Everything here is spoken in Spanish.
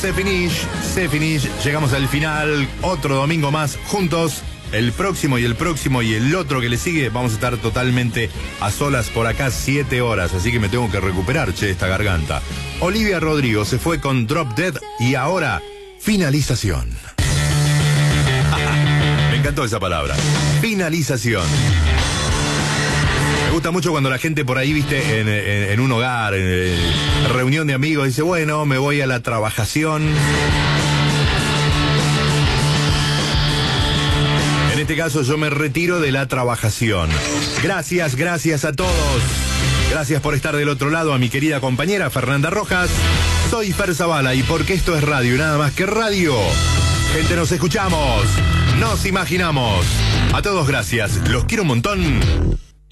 se finish, llegamos al final, otro domingo más juntos. El próximo y el otro que le sigue, vamos a estar totalmente a solas por acá 7 horas, así que me tengo que recuperar, esta garganta. Olivia Rodrigo se fue con Drop Dead y ahora, finalización. Me encantó esa palabra, finalización. Me gusta mucho cuando la gente por ahí, viste, en un hogar, en reunión de amigos, dice, bueno, me voy a la trabajación. En este caso yo me retiro de la trabajación. Gracias a todos. Gracias por estar del otro lado, a mi querida compañera Fernanda Rojas. Soy Fer Zavala y porque esto es radio, nada más que radio. Gente, nos escuchamos, nos imaginamos. A todos gracias, los quiero un montón.